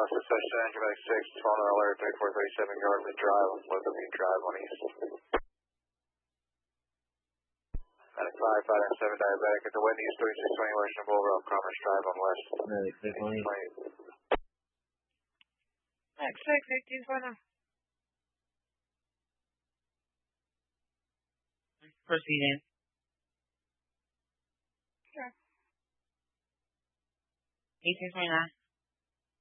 Succession, Dramatic 6, phone alert, 3437 Yardley Drive, Weatherby Drive on East. Medic 5, 5 7 diabetic at the Wendy, 3620 Western Boulevard, Commerce Drive on West. Medic 620. Medic 6, 1820. Proceeding. Sure. 1829.